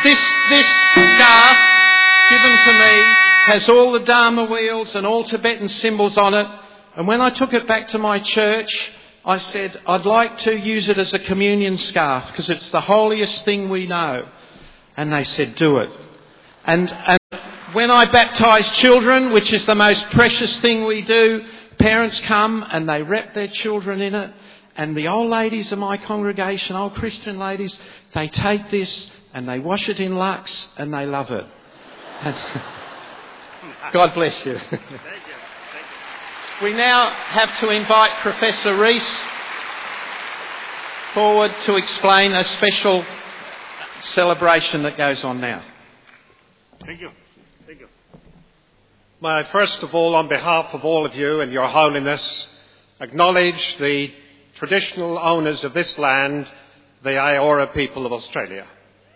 This scarf, given to me, has all the Dharma wheels and all Tibetan symbols on it. And when I took it back to my church, I said, I'd like to use it as a communion scarf because it's the holiest thing we know. And they said, do it. And when I baptise children, which is the most precious thing we do, parents come and they wrap their children in it. And the old ladies of my congregation, old Christian ladies, they take this and they wash it in Lux and they love it. God bless you. Thank you. We now have to invite Professor Rees forward to explain a special celebration that goes on now. Thank you. Thank you. May I first of all, on behalf of all of you and Your Holiness, acknowledge the traditional owners of this land, the Eora people of Australia.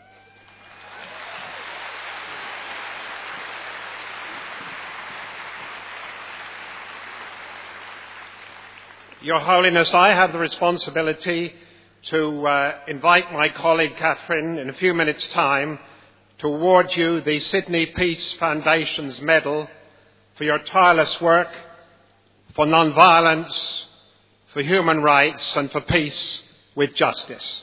Your Holiness, I have the responsibility to invite my colleague Catherine in a few minutes' time to award you the Sydney Peace Foundation's Medal for your tireless work for non-violence, for human rights and for peace with justice.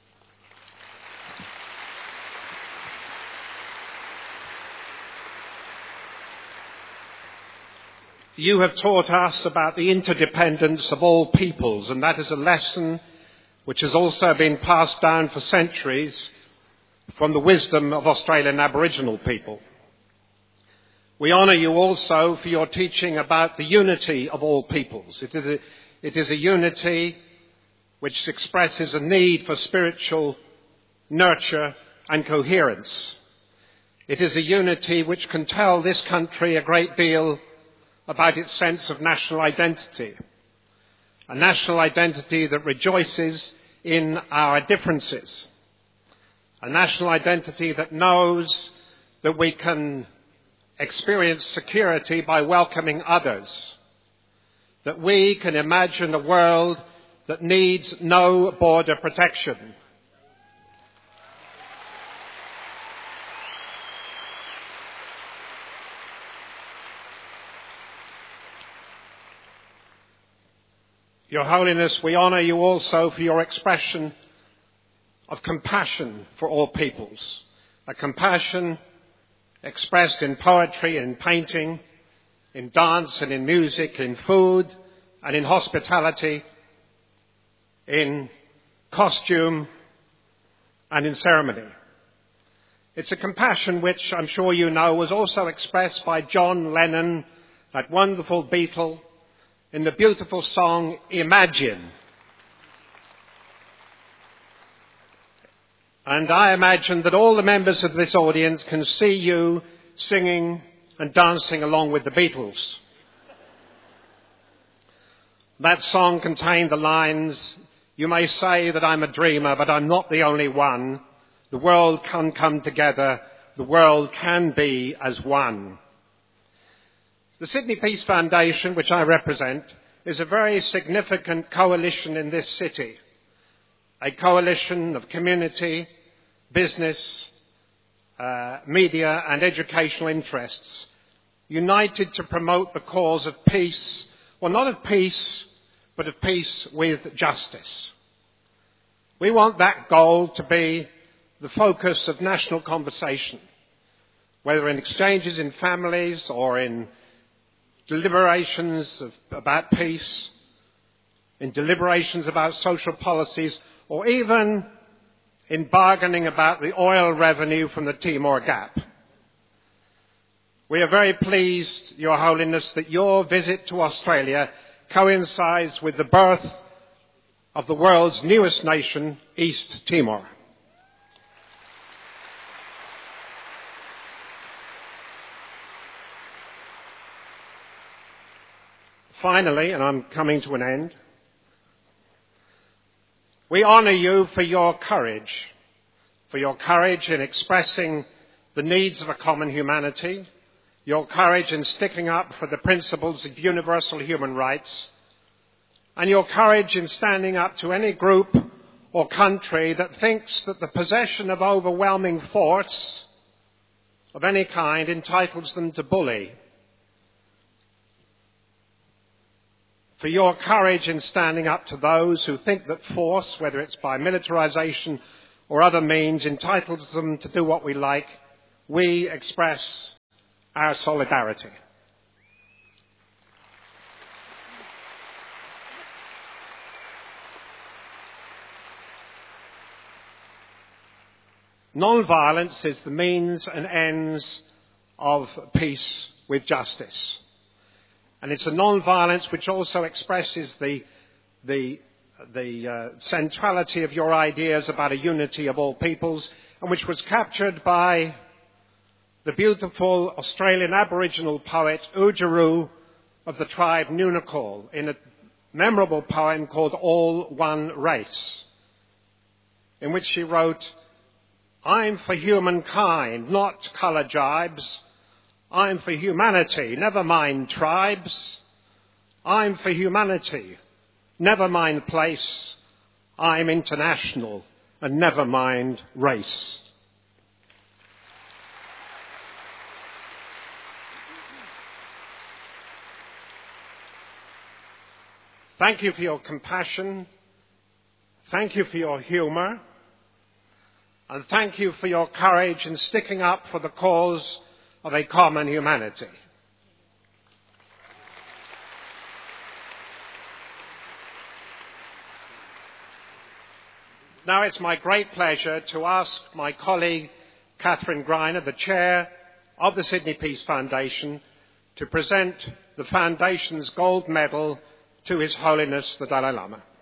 You have taught us about the interdependence of all peoples, and that is a lesson which has also been passed down for centuries from the wisdom of Australian Aboriginal people. We honour you also for your teaching about the unity of all peoples. It is a unity which expresses a need for spiritual nurture and coherence. It is a unity which can tell this country a great deal about its sense of national identity, a national identity that rejoices in our differences, a national identity that knows that we can experience security by welcoming others, that we can imagine a world that needs no border protection. Your Holiness, we honour you also for your expression of compassion for all peoples, a compassion expressed in poetry, in painting, in dance and in music, in food and in hospitality, in costume and in ceremony. It's a compassion which, I'm sure you know, was also expressed by John Lennon, that wonderful Beatle, in the beautiful song Imagine. And I imagine that all the members of this audience can see you singing and dancing along with the Beatles. That song contained the lines, "You may say that I'm a dreamer, but I'm not the only one. The world can come together. The world can be as one." The Sydney Peace Foundation, which I represent, is a very significant coalition in this city, a coalition of community, business, media and educational interests, united to promote the cause of peace, well, not of peace, but of peace with justice. We want that goal to be the focus of national conversation, whether in exchanges in families or in deliberations about peace, in deliberations about social policies, or even in bargaining about the oil revenue from the Timor Gap. We are very pleased, Your Holiness, that your visit to Australia coincides with the birth of the world's newest nation, East Timor. Finally, and I'm coming to an end, we honour you for your courage in expressing the needs of a common humanity, your courage in sticking up for the principles of universal human rights, and your courage in standing up to any group or country that thinks that the possession of overwhelming force of any kind entitles them to bully. For your courage in standing up to those who think that force, whether it's by militarization or other means, entitles them to do what we like, we express our solidarity. Non-violence is the means and ends of peace with justice. And it's a non-violence which also expresses the centrality of your ideas about a unity of all peoples, and which was captured by the beautiful Australian Aboriginal poet Oodgeroo of the tribe Nunacall in a memorable poem called All One Race, in which she wrote, "I'm for humankind, not colour jibes. I'm for humanity, never mind tribes. I'm for humanity, never mind place. I'm international, and never mind race." Thank you for your compassion. Thank you for your humour. And thank you for your courage in sticking up for the cause of a common humanity. Now it's my great pleasure to ask my colleague Catherine Greiner, the chair of the Sydney Peace Foundation, to present the Foundation's gold medal to His Holiness the Dalai Lama.